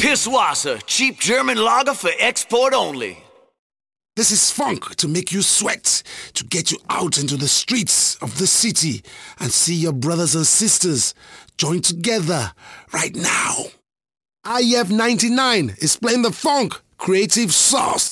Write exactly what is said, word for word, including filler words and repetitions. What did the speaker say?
Pisswasser, cheap German lager for export only. This is funk to make you sweat, to get you out into the streets of the city and see your brothers and sisters join together right now. I F ninety-nine is playing the funk creative sauce.